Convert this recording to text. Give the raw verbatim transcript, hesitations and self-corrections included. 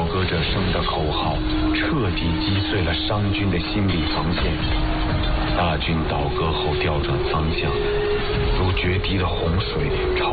歌者声的口号，彻底击碎了商军的心理防线。大军倒戈后调转方向，如决堤的洪水朝